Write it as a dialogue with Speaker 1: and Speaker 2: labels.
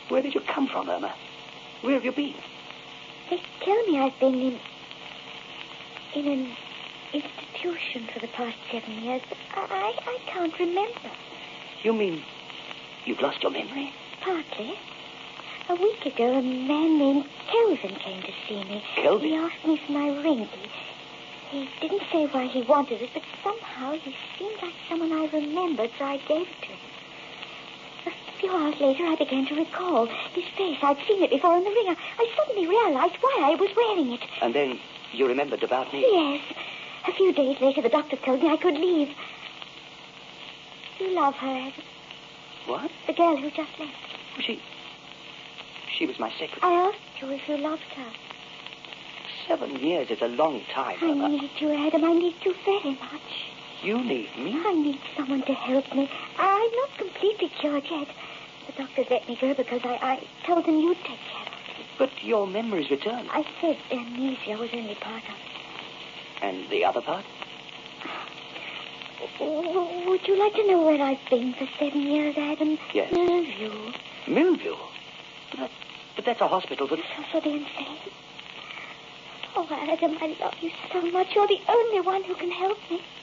Speaker 1: Where did you come from, Irma? Where have you been?
Speaker 2: They tell me I've been in an institution for the past 7 years, but I can't remember.
Speaker 1: You mean you've lost your memory?
Speaker 2: Partly. A week ago, a man named Kelvin came to see me.
Speaker 1: Kelvin?
Speaker 2: He asked me for my ring. He didn't say why he wanted it, but somehow he seemed like someone I remembered, so I gave it to him. A few hours later, I began to recall his face. I'd seen it before in the ring. I suddenly realized why I was wearing it.
Speaker 1: And then you remembered about me?
Speaker 2: Yes. A few days later, the doctor told me I could leave. You love her, Adam.
Speaker 1: What?
Speaker 2: The girl who just left.
Speaker 1: She was my secretary.
Speaker 2: I asked you if you loved her.
Speaker 1: 7 years is a long time,
Speaker 2: I
Speaker 1: Irma.
Speaker 2: need you, Adam. I need you very much.
Speaker 1: You need me?
Speaker 2: I need someone to help me. I'm not completely cured yet. The doctors let me go because I told them you'd take care of me.
Speaker 1: But your memory's returned.
Speaker 2: I said amnesia was only part of it.
Speaker 1: And the other part?
Speaker 2: Would you like to know where I've been for 7 years, Adam?
Speaker 1: Yes.
Speaker 2: Millview.
Speaker 1: Millview? But that's a hospital for...
Speaker 2: For the insane. Oh, Adam, I love you so much. You're the only one who can help me.